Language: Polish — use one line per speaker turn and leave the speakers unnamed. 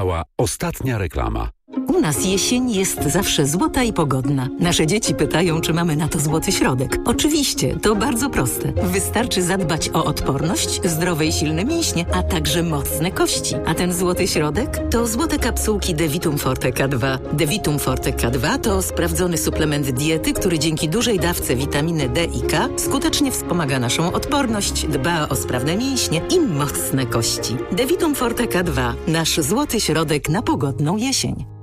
Ostatnia reklama.
U nas jesień jest zawsze złota i pogodna. Nasze dzieci pytają, czy mamy na to złoty środek. Oczywiście, to bardzo proste. Wystarczy zadbać o odporność, zdrowe i silne mięśnie, a także mocne kości. A ten złoty środek to złote kapsułki Devitum Forte K2. Devitum Forte K2 to sprawdzony suplement diety, który dzięki dużej dawce witaminy D i K skutecznie wspomaga naszą odporność, dba o sprawne mięśnie i mocne kości. Devitum Forte K2. Nasz złoty środek na pogodną jesień.